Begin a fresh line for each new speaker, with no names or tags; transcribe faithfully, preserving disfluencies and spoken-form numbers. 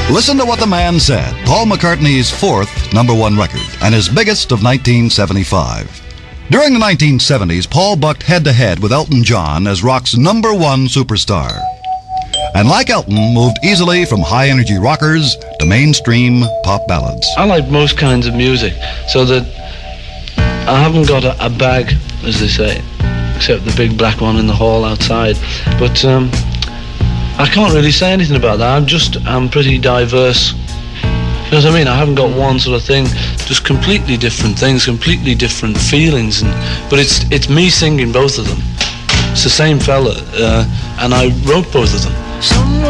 Listen to what the man said, Paul McCartney's fourth number one record, and his biggest of nineteen seventy-five. During the nineteen seventies, Paul bucked head-to-head with Elton John as rock's number one superstar. And like Elton, moved easily from high-energy rockers to mainstream pop ballads.
I like most kinds of music, so that I haven't got a, a bag, as they say, except the big black one in the hall outside. But um, I can't really say anything about that. I'm just, I'm pretty diverse. You know what I mean? I haven't got one sort of thing, just completely different things, completely different feelings. And but it's it's me singing both of them. It's the same fella, uh, and I wrote both of them.